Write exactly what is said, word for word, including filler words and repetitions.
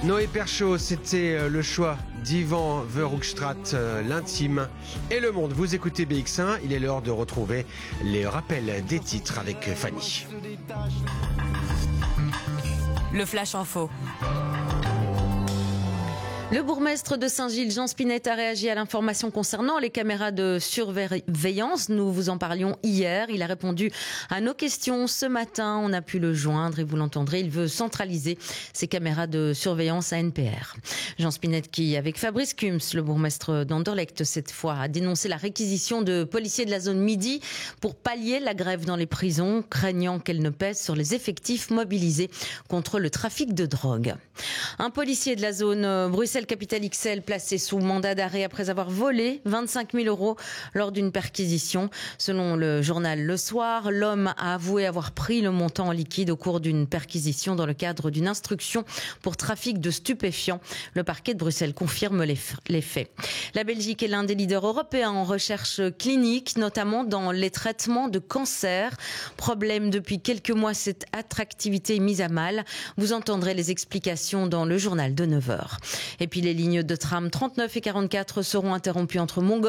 Noé Perchaud, c'était le choix d'Yvan Verhoekstraat, l'intime et le monde. Vous écoutez B X un, il est l'heure de retrouver les rappels des titres avec Fanny. Le Flash Info. Le bourgmestre de Saint-Gilles, Jean Spinett, a réagi à l'information concernant les caméras de surveillance. Nous vous en parlions hier. Il a répondu à nos questions ce matin. On a pu le joindre et vous l'entendrez. Il veut centraliser ces caméras de surveillance à N P R. Jean Spinett qui, avec Fabrice Kums, le bourgmestre d'Anderlecht cette fois, a dénoncé la réquisition de policiers de la zone Midi pour pallier la grève dans les prisons, craignant qu'elle ne pèse sur les effectifs mobilisés contre le trafic de drogue. Un policier de la zone Bruxelles-Capitale X L placé sous mandat d'arrêt après avoir volé vingt-cinq mille euros lors d'une perquisition. Selon le journal Le Soir, l'homme a avoué avoir pris le montant en liquide au cours d'une perquisition dans le cadre d'une instruction pour trafic de stupéfiants. Le parquet de Bruxelles confirme les faits. La Belgique est l'un des leaders européens en recherche clinique, notamment dans les traitements de cancer. Problème depuis quelques mois, cette attractivité est mise à mal. Vous entendrez les explications dans le journal de neuf heures. Et puis les lignes de tram trente-neuf et quarante-quatre seront interrompues entre Montgomery